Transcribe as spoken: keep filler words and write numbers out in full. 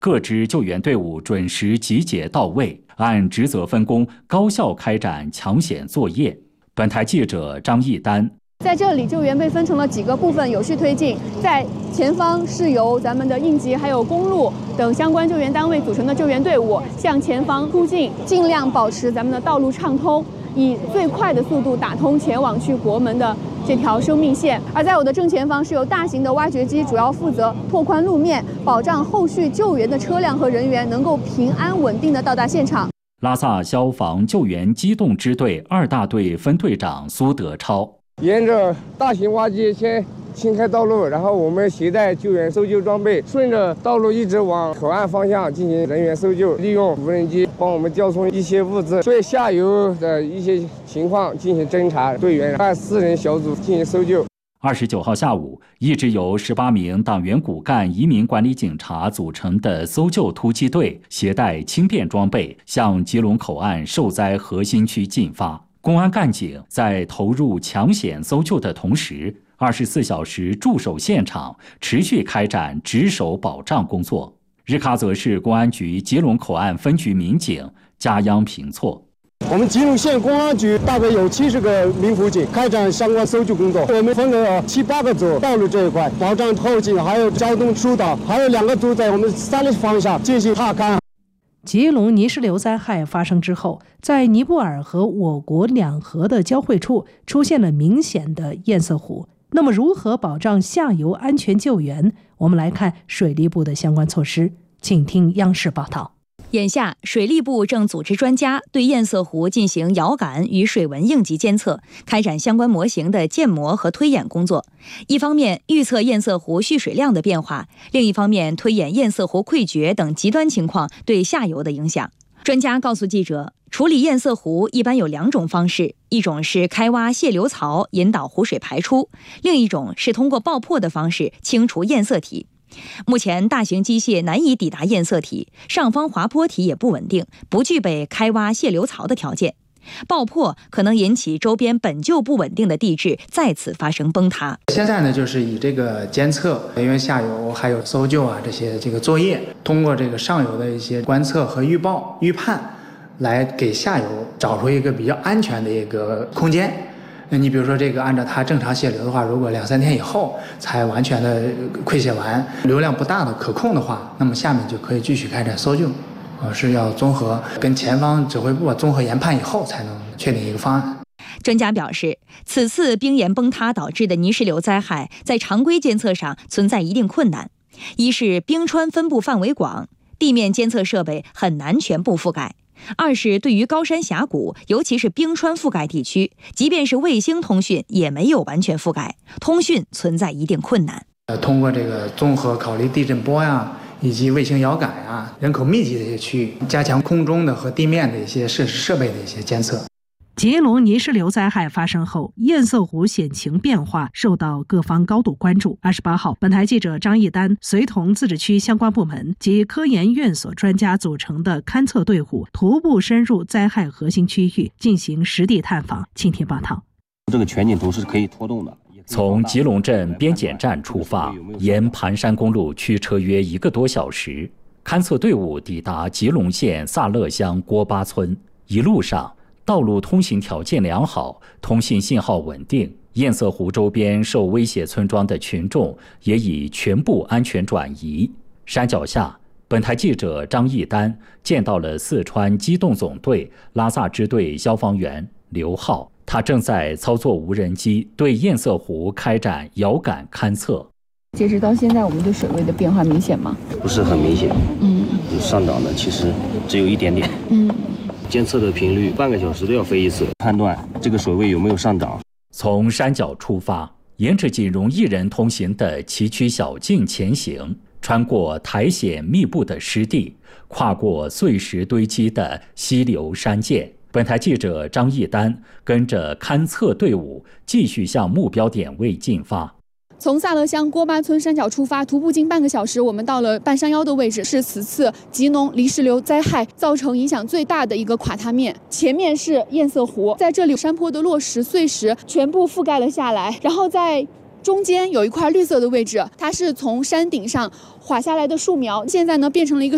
各支救援队伍准时集结到位，按职责分工，高效开展抢险作业。本台记者张义丹。 在这里，救援被分成了几个部分，有序推进。在前方是由咱们的应急、还有公路等相关救援单位组成的救援队伍向前方突进，尽量保持咱们的道路畅通，以最快的速度打通前往去国门的这条生命线。而在我的正前方是由大型的挖掘机主要负责拓宽路面，保障后续救援的车辆和人员能够平安稳定的到达现场。 拉萨消防救援机动支队二大队分队长苏德超。 沿着大型挖机先清开道路，然后我们携带救援搜救装备，顺着道路一直往口岸方向进行人员搜救，利用无人机帮我们调送一些物资，对下游的一些情况进行侦查，队员派四人小组进行搜救。 二十九号下午，一支由十八名党员骨干移民管理警察组成的搜救突击队，携带轻便装备向吉隆口岸受灾核心区进发。公安干警在投入抢险搜救的同时，二十四小时驻守现场，持续开展值守保障工作。日喀则市公安局吉隆口岸分局民警加央平措。 我们吉隆县公安局大概有七十个民辅警开展相关搜救工作，我们分了七八个组，道路这一块保障后勤，还有交通疏导，还有两个组在我们三个方向进行踏勘。 吉隆泥石流灾害发生之后，在尼泊尔和我国两河的交汇处出现了明显的堰塞湖。那么如何保障下游安全救援？我们来看水利部的相关措施，请听央视报道。 眼下，水利部正组织专家对堰塞湖进行遥感与水文应急监测，开展相关模型的建模和推演工作。一方面预测堰塞湖蓄水量的变化，另一方面推演堰塞湖溃决等极端情况对下游的影响。专家告诉记者，处理堰塞湖一般有两种方式，一种是开挖泄流槽引导湖水排出，另一种是通过爆破的方式清除堰塞体。目前大型机械难以抵达堰塞体，上方滑坡体也不稳定，不具备开挖泄流槽的条件。爆破可能引起周边本就不稳定的地质再次发生崩塌。 现在呢，就是以这个监测，因为下游还有搜救啊这些这个作业，通过这个上游的一些观测和预报预判，来给下游找出一个比较安全的一个空间。那你比如说这个按照它正常泄流的话，如果两三天以后才完全的溃泻完，流量不大的可控的话，那么下面就可以继续开展搜救。呃，是要综合跟前方指挥部综合研判以后才能确定一个方案。 专家表示，此次冰岩崩塌导致的泥石流灾害在常规监测上存在一定困难。一是冰川分布范围广，地面监测设备很难全部覆盖；二是对于高山峡谷，尤其是冰川覆盖地区，即便是卫星通讯也没有完全覆盖，通讯存在一定困难。 呃，通过这个综合考虑地震波呀，以及卫星遥感呀、人口密集的一些区域，加强空中的和地面的一些设施设备的一些监测。 吉隆泥石流灾害发生后，堰塞湖险情变化受到各方高度关注。二十八号，本台记者张义丹随同自治区相关部门及科研院所专家组成的勘测队伍，徒步深入灾害核心区域进行实地探访。请听报道。 这个全景图是可以拖动的。 从吉隆镇边检站出发，沿盘山公路驱车约一个多小时，勘测队伍抵达吉隆县萨勒乡郭巴村。一路上，道路通行条件良好，通信信号稳定。堰塞湖周边受威胁村庄的群众也已全部安全转移。山脚下，本台记者张义丹见到了四川机动总队拉萨支队消防员刘浩。他正在操作无人机对堰塞湖开展遥感勘测。 截止到现在，我们对水位的变化明显吗？ 不是很明显， 嗯， 上涨的其实只有一点点， 嗯， 监测的频率半个小时都要飞一次，判断这个水位有没有上涨。 从山脚出发，沿着仅容一人通行的崎岖小径前行，穿过苔藓密布的湿地，跨过碎石堆积的溪流山涧。本台记者张义丹跟着勘测队伍继续向目标点位进发。 从萨勒乡郭巴村山脚出发，徒步近半个小时，我们到了半山腰的位置，是此次吉隆泥石流灾害造成影响最大的一个垮塌面。前面是堰塞湖，在这里山坡的落石碎石全部覆盖了下来，然后在中间有一块绿色的位置，它是从山顶上滑下来的树苗，现在呢变成了一个